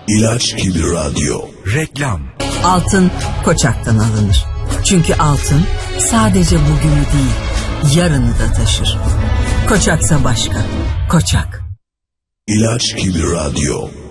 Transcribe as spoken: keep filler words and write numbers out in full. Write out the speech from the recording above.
İlaç gibi radyo. Reklam. Altın Koçak'tan alınır. Çünkü altın sadece bugünü değil, yarını da taşır. Koçaksa başka. Koçak. İlaç gibi radyo.